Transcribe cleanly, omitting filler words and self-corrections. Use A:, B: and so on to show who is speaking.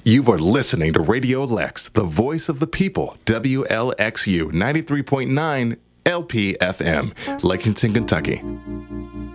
A: You are listening to Radio Lex, the voice of the people, WLXU 93.9 LPFM, Lexington, Kentucky.